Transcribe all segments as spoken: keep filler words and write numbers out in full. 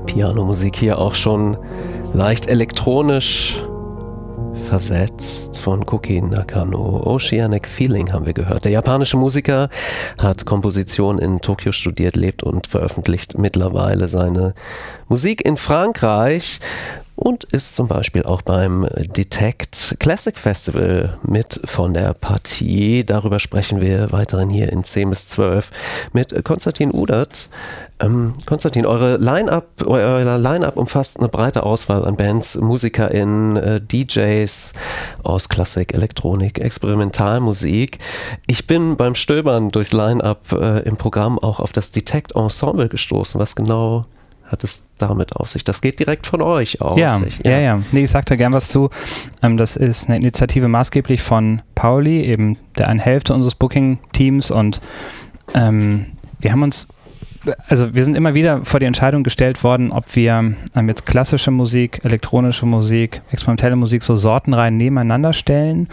Pianomusik hier auch schon leicht elektronisch versetzt von Koki Nakano. Oceanic Feeling haben wir gehört. Der japanische Musiker hat Komposition in Tokio studiert, lebt und veröffentlicht mittlerweile seine Musik in Frankreich und ist zum Beispiel auch beim Detect Classic Festival mit von der Partie. Darüber sprechen wir weiterhin hier in zehn bis zwölf mit Konstantin Udert. Ähm, Konstantin, eure Line-Up, euer Line-Up umfasst eine breite Auswahl an Bands, MusikerInnen, äh, D Js aus Klassik, Elektronik, Experimentalmusik. Ich bin beim Stöbern durchs Line-Up äh, im Programm auch auf das Detect Ensemble gestoßen. Was genau hat es damit auf sich? Das geht direkt von euch aus. Ja, ja, ja. ja. Nee, ich sag da gern was zu. Ähm, das ist eine Initiative maßgeblich von Pauli, eben der einen Hälfte unseres Booking-Teams, und ähm, wir haben uns Also wir sind immer wieder vor die Entscheidung gestellt worden, ob wir ähm, jetzt klassische Musik, elektronische Musik, experimentelle Musik so sortenrein nebeneinander stellen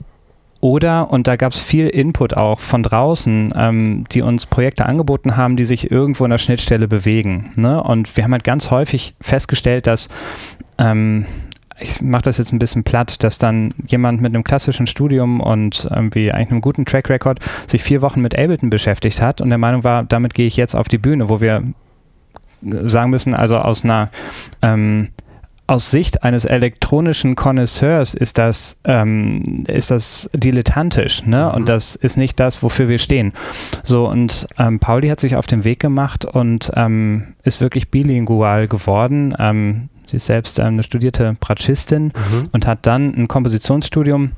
oder, und da gab es viel Input auch von draußen, ähm, die uns Projekte angeboten haben, die sich irgendwo in der Schnittstelle bewegen. Ne? Und wir haben halt ganz häufig festgestellt, dass ähm, ich mache das jetzt ein bisschen platt, dass dann jemand mit einem klassischen Studium und irgendwie eigentlich einem guten Track Record sich vier Wochen mit Ableton beschäftigt hat und der Meinung war, damit gehe ich jetzt auf die Bühne, wo wir sagen müssen, also aus einer ähm, aus Sicht eines elektronischen Connoisseurs ist das, ähm, ist das dilettantisch, ne? Mhm. Und das ist nicht das, wofür wir stehen. So, und ähm, Pauli hat sich auf den Weg gemacht und ähm, ist wirklich bilingual geworden. Ähm, sie ist selbst ähm, eine studierte Bratschistin mhm. und hat dann ein Kompositionsstudium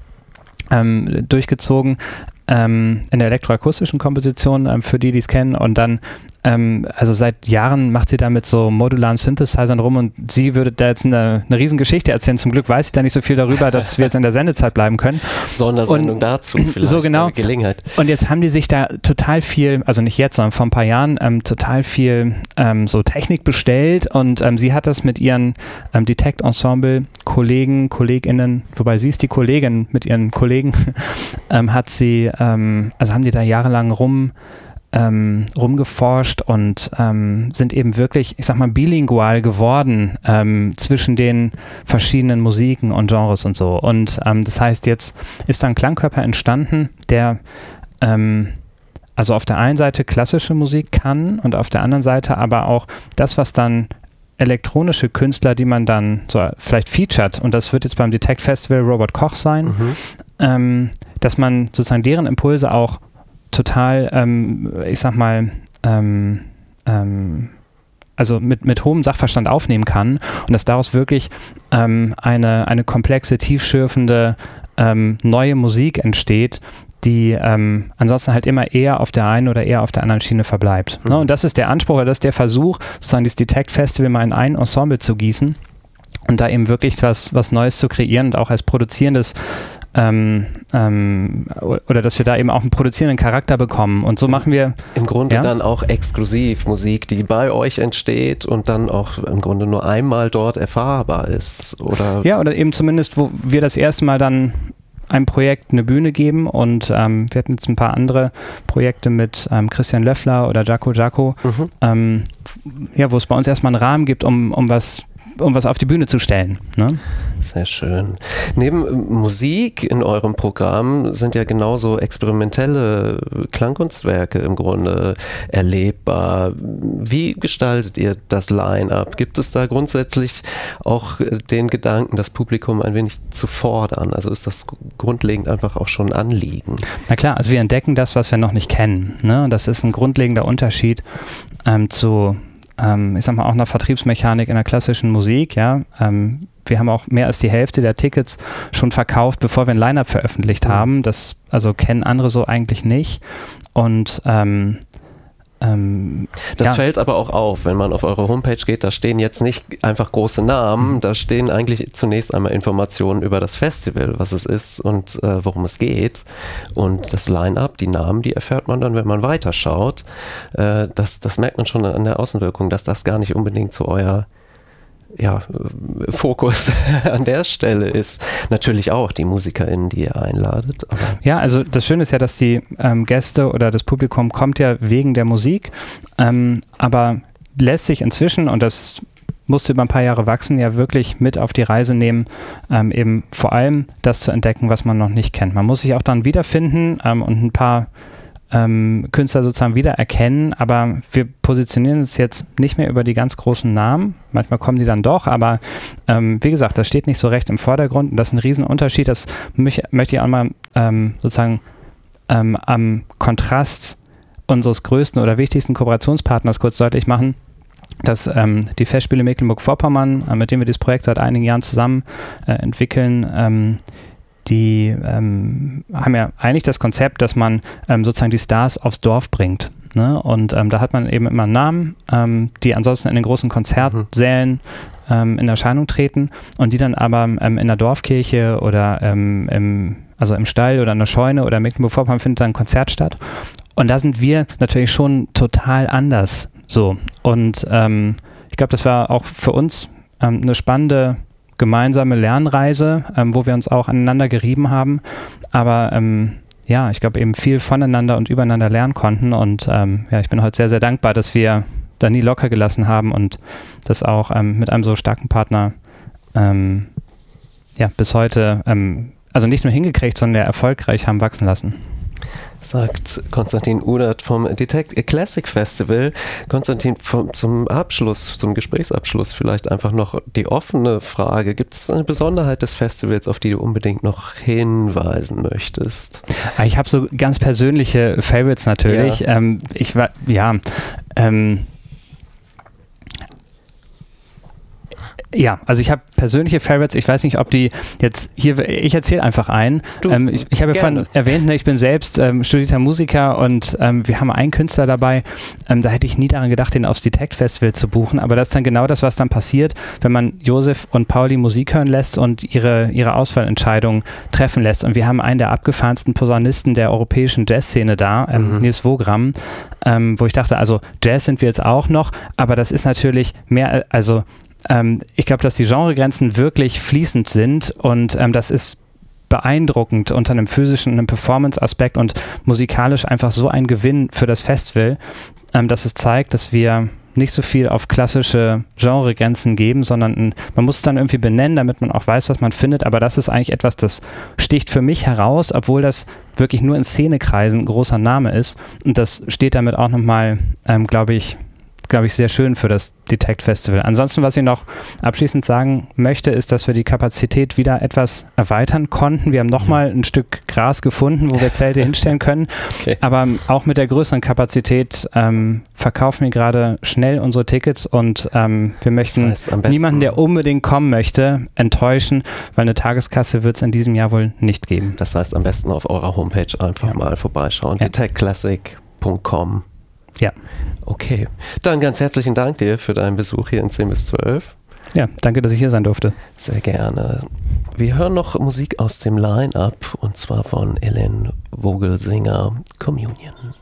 ähm, durchgezogen ähm, in der elektroakustischen Komposition, ähm, für die, die es kennen, und dann Ähm, also seit Jahren macht sie da mit so modularen Synthesizern rum und sie würde da jetzt eine, eine riesen Geschichte erzählen. Zum Glück weiß ich da nicht so viel darüber, dass wir jetzt in der Sendezeit bleiben können. Sondersendung und dazu vielleicht. So genau. Eine Gelegenheit. Und jetzt haben die sich da total viel, also nicht jetzt, sondern vor ein paar Jahren, ähm, total viel ähm, so Technik bestellt und ähm, sie hat das mit ihren ähm, Detect Ensemble Kollegen, KollegInnen, wobei sie ist die Kollegin mit ihren Kollegen, ähm, hat sie, ähm, also haben die da jahrelang rum Ähm, rumgeforscht und ähm, sind eben wirklich, ich sag mal, bilingual geworden ähm, zwischen den verschiedenen Musiken und Genres und so. Und ähm, das heißt, jetzt ist da ein Klangkörper entstanden, der ähm, also auf der einen Seite klassische Musik kann und auf der anderen Seite aber auch das, was dann elektronische Künstler, die man dann so vielleicht featured, und das wird jetzt beim Detect Festival Robert Koch sein, mhm. ähm, dass man sozusagen deren Impulse auch total, ähm, ich sag mal, ähm, ähm, also mit, mit hohem Sachverstand aufnehmen kann und dass daraus wirklich ähm, eine, eine komplexe, tiefschürfende ähm, neue Musik entsteht, die ähm, ansonsten halt immer eher auf der einen oder eher auf der anderen Schiene verbleibt. Mhm. Ne? Und das ist der Anspruch, oder das ist der Versuch, sozusagen dieses Detect Festival mal in ein Ensemble zu gießen und da eben wirklich was, was Neues zu kreieren und auch als produzierendes Ähm, ähm, oder dass wir da eben auch einen produzierenden Charakter bekommen. Und so machen wir im Grunde ja? dann auch exklusiv Musik, die bei euch entsteht und dann auch im Grunde nur einmal dort erfahrbar ist. Oder ja, oder eben zumindest, wo wir das erste Mal dann einem Projekt eine Bühne geben, und ähm, wir hatten jetzt ein paar andere Projekte mit ähm, Christian Löffler oder Jaco Jaco, mhm. ähm, ja, wo es bei uns erstmal einen Rahmen gibt, um, um was um was auf die Bühne zu stellen. Ne? Sehr schön. Neben Musik in eurem Programm sind ja genauso experimentelle Klangkunstwerke im Grunde erlebbar. Wie gestaltet ihr das Line-Up? Gibt es da grundsätzlich auch den Gedanken, das Publikum ein wenig zu fordern? Also ist das grundlegend einfach auch schon ein Anliegen? Na klar, also wir entdecken das, was wir noch nicht kennen. Ne? Das ist ein grundlegender Unterschied ähm, zu ich sag mal, auch einer Vertriebsmechanik in der klassischen Musik, ja. Ähm, wir haben auch mehr als die Hälfte der Tickets schon verkauft, bevor wir ein Line-Up veröffentlicht mhm. haben. Das also kennen andere so eigentlich nicht. Und ähm, ähm, das ja. fällt aber auch auf, wenn man auf eure Homepage geht, da stehen jetzt nicht einfach große Namen, da stehen eigentlich zunächst einmal Informationen über das Festival, was es ist und äh, worum es geht. Und das Line-Up, die Namen, die erfährt man dann, wenn man weiterschaut. Äh, das, das merkt man schon an der Außenwirkung, dass das gar nicht unbedingt zu euer ja, Fokus an der Stelle ist. Natürlich auch die MusikerInnen, die ihr einladet. Aber ja, also das Schöne ist ja, dass die ähm, Gäste oder das Publikum kommt ja wegen der Musik, ähm, aber lässt sich inzwischen, und das musste über ein paar Jahre wachsen, ja wirklich mit auf die Reise nehmen, ähm, eben vor allem das zu entdecken, was man noch nicht kennt. Man muss sich auch dann wiederfinden ähm, und ein paar ähm, Künstler sozusagen wiedererkennen, aber wir positionieren uns jetzt nicht mehr über die ganz großen Namen. Manchmal kommen die dann doch, aber ähm, wie gesagt, das steht nicht so recht im Vordergrund und das ist ein Riesenunterschied. Das mich, möchte ich auch mal ähm, sozusagen ähm, am Kontrast unseres größten oder wichtigsten Kooperationspartners kurz deutlich machen, dass ähm, die Festspiele Mecklenburg-Vorpommern, äh, mit denen wir dieses Projekt seit einigen Jahren zusammen äh, entwickeln, ähm, die ähm, haben ja eigentlich das Konzept, dass man ähm, sozusagen die Stars aufs Dorf bringt. Ne? Und ähm, da hat man eben immer Namen, ähm, die ansonsten in den großen Konzertsälen ähm, in Erscheinung treten und die dann aber ähm, in der Dorfkirche oder ähm, im, also im Stall oder in der Scheune oder in Mecklenburg-Vorpommern findet dann ein Konzert statt. Und da sind wir natürlich schon total anders. So. Und ähm, ich glaube, das war auch für uns ähm, eine spannende gemeinsame Lernreise, ähm, wo wir uns auch aneinander gerieben haben, aber ähm, ja, ich glaube eben viel voneinander und übereinander lernen konnten und ähm, ja, ich bin heute sehr, sehr dankbar, dass wir da nie locker gelassen haben und das auch ähm, mit einem so starken Partner ähm, ja, bis heute ähm, also nicht nur hingekriegt, sondern erfolgreich haben wachsen lassen. Sagt Konstantin Udert vom Detect a Classic Festival. Konstantin, vom, zum Abschluss, zum Gesprächsabschluss vielleicht einfach noch die offene Frage. Gibt es eine Besonderheit des Festivals, auf die du unbedingt noch hinweisen möchtest? Ich habe so ganz persönliche Favorites natürlich. Ja. Ähm, ich war, ja, ähm, Ja, also ich habe persönliche Favorites, ich weiß nicht, ob die jetzt hier, ich erzähle einfach einen. Ähm, ich ich habe ja vorhin erwähnt, ne, ich bin selbst ähm, studierter Musiker und ähm, wir haben einen Künstler dabei, ähm, da hätte ich nie daran gedacht, den aufs Detect Festival zu buchen, aber das ist dann genau das, was dann passiert, wenn man Josef und Pauli Musik hören lässt und ihre, ihre Auswahlentscheidungen treffen lässt. Und wir haben einen der abgefahrensten Posaunisten der europäischen Jazzszene da, ähm, mhm. Nils Wogram, ähm, wo ich dachte, also Jazz sind wir jetzt auch noch, aber das ist natürlich mehr, also Ähm, ich glaube, dass die Genregrenzen wirklich fließend sind und ähm, das ist beeindruckend unter einem physischen und einem Performance-Aspekt und musikalisch einfach so ein Gewinn für das Festival, ähm, dass es zeigt, dass wir nicht so viel auf klassische Genregrenzen geben, sondern ein, man muss es dann irgendwie benennen, damit man auch weiß, was man findet, aber das ist eigentlich etwas, das sticht für mich heraus, obwohl das wirklich nur in Szenekreisen ein großer Name ist und das steht damit auch nochmal, ähm, glaube ich, glaube ich, sehr schön für das Detect Festival. Ansonsten, was ich noch abschließend sagen möchte, ist, dass wir die Kapazität wieder etwas erweitern konnten. Wir haben nochmal ein Stück Gras gefunden, wo wir Zelte hinstellen können. Okay. Aber auch mit der größeren Kapazität ähm, verkaufen wir gerade schnell unsere Tickets und ähm, wir möchten das heißt, niemanden, der unbedingt kommen möchte, enttäuschen, weil eine Tageskasse wird es in diesem Jahr wohl nicht geben. Das heißt, am besten auf eurer Homepage einfach ja. mal vorbeischauen. Ja. detect classic punkt com. Ja. Okay. Dann ganz herzlichen Dank dir für deinen Besuch hier in zehn bis zwölf. Ja, danke, dass ich hier sein durfte. Sehr gerne. Wir hören noch Musik aus dem Line-Up und zwar von Ellen Vogelsinger, Communion.